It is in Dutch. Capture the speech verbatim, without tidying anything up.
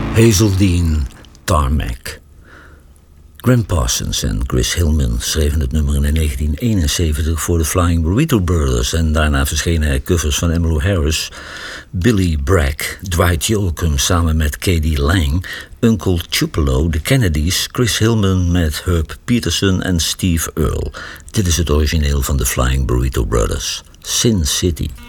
Hazeldean, Tarmac. Graham Parsons en Chris Hillman schreven het nummer in negentien eenenzeventig voor de Flying Burrito Brothers en daarna verschenen er covers van Emmylou Harris, Billy Bragg, Dwight Yoakam samen met K D Lang, Uncle Tupelo, de Kennedys, Chris Hillman met Herb Peterson en Steve Earle. Dit is het origineel van de Flying Burrito Brothers, Sin City.